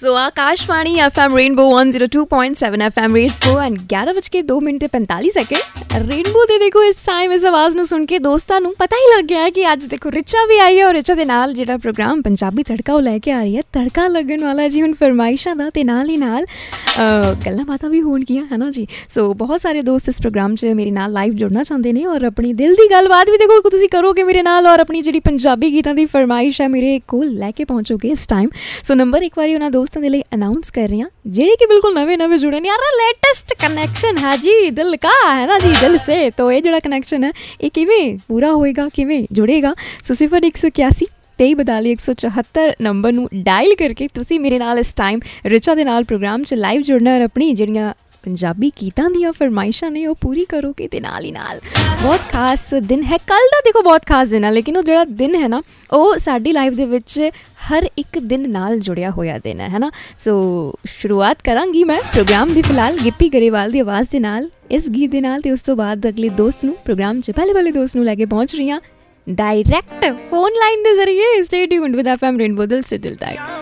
So Akashvani FM rainbow 102.7 FM rainbow and 11:02 rainbow ਦੇ ਦੇਖੋ ਇਸ ਟਾਈਮ ਇਸ ਆਵਾਜ਼ ਨੂੰ ਸੁਣ ਕੇ ਦੋਸਤਾਂ ਨੂੰ ਪਤਾ ਹੀ ਲੱਗ ਗਿਆ ਹੈ ਕਿ ਅੱਜ ਦੇਖੋ ਰਿਚਾ ਵੀ ਆਈ ਹੈ ਔਰ ਰਿਚਾ ਦੇ ਨਾਲ ਜਿਹੜਾ ਪ੍ਰੋਗਰਾਮ ਪੰਜਾਬੀ ਤੜਕਾ ਉਹ ਲੈ ਕੇ ਆ ਰਹੀ ਹੈ। ਤੜਕਾ ਲੱਗਣ ਵਾਲਾ ਜੀ ਹੁਣ ਫਰਮਾਇਸ਼ਾਂ ਦਾ ਤੇ ਨਾਲ ਹੀ ਨਾਲ ਗੱਲਾਂ ਬਾਤਾਂ ਵੀ ਹੋਣਗੀਆਂ ਹੈ ਨਾ ਜੀ। ਸੋ ਬਹੁਤ ਸਾਰੇ ਦੋਸਤ ਇਸ ਪ੍ਰੋਗਰਾਮ 'ਚ ਮੇਰੇ ਨਾਲ ਲਾਈਵ ਜੁੜਨਾ ਚਾਹੁੰਦੇ ਨੇ ਔਰ ਆਪਣੀ ਦਿਲ ਦੀ ਗੱਲਬਾਤ ਵੀ ਦੇਖੋ ਤੁਸੀਂ ਕਰੋਗੇ ਮੇਰੇ ਨਾਲ ਔਰ ਆਪਣੀ ਜਿਹੜੀ ਪੰਜਾਬੀ ਗੀਤਾਂ ਦੀ ਫਰਮਾਇਸ਼ ਹੈ ਮੇਰੇ ਕੋਲ ਲੈ ਕੇ ਪਹੁੰਚੋਗੇ ਇਸ ਟਾਈਮ। ਸੋ ਨੰਬਰ ਇੱਕ ਵਾਰੀ ਉਹਨਾਂ ਦੋਸਤਾਂ ਦੇ ਲਈ ਅਨਾਊਂਸ ਕਰ ਰਹੀ ਹਾਂ ਜਿਹੜੇ ਕਿ ਬਿਲਕੁਲ ਨਵੇਂ ਜੁੜੇ ਨੇ। यार लेटेस्ट कनेक्शन है जी दिल का है ना जी, दिल से। तो ये जोड़ा कनेक्शन है ये किवें पूरा होएगा किवें जुड़ेगा। सो 0181 2342 174 नंबर ਨੂੰ ਡਾਇਲ ਕਰਕੇ ਤੁਸੀਂ ਮੇਰੇ ਨਾਲ ਇਸ ਟਾਈਮ ਰਿਚਾ ਦੇ ਨਾਲ ਪ੍ਰੋਗਰਾਮ 'ਚ ਲਾਈਵ ਜੁੜਨਾ ਔਰ ਆਪਣੀ ਜਿਹੜੀਆਂ ਪੰਜਾਬੀ ਗੀਤਾਂ ਦੀਆਂ ਫਰਮਾਇਸ਼ਾਂ ਨੇ ਉਹ ਪੂਰੀ ਕਰੋਗੇ। ਤੇ ਨਾਲ ਹੀ ਨਾਲ ਬਹੁਤ ਖਾਸ ਦਿਨ ਹੈ ਕੱਲ੍ਹ ਦਾ, ਦੇਖੋ ਬਹੁਤ ਖਾਸ ਦਿਨ ਹੈ ਲੇਕਿਨ ਉਹ ਜਿਹੜਾ ਦਿਨ ਹੈ ਨਾ ਉਹ ਸਾਡੀ ਲਾਈਫ ਦੇ ਵਿੱਚ ਹਰ ਇੱਕ ਦਿਨ ਨਾਲ ਜੁੜਿਆ ਹੋਇਆ ਦਿਨ ਹੈ ਨਾ। ਸੋ ਸ਼ੁਰੂਆਤ ਕਰਾਂਗੀ ਮੈਂ ਪ੍ਰੋਗਰਾਮ ਦੀ ਫਿਲਹਾਲ ਗਿੱਪੀ ਗਰੇਵਾਲ ਦੀ ਆਵਾਜ਼ ਦੇ ਨਾਲ, ਇਸ ਗੀਤ ਦੇ ਨਾਲ। ਤੇ ਉਸ ਤੋਂ ਬਾਅਦ ਅਗਲੇ ਦੋਸਤ ਨੂੰ ਪ੍ਰੋਗਰਾਮ 'ਚ ਪਹਿਲੇ ਵਾਲੇ ਦੋਸਤ ਨੂੰ ਲੈ ਕੇ ਪਹੁੰਚ ਰਹੀ ਹਾਂ ਡਾਇਰੈਕਟ ਫੋਨ ਲਾਈਨ ਦੇ ਜ਼ਰੀਏ। Stay tuned with FM rainbow ਦਿਲ ਸੇ ਦਿਲ ਤੱਕ।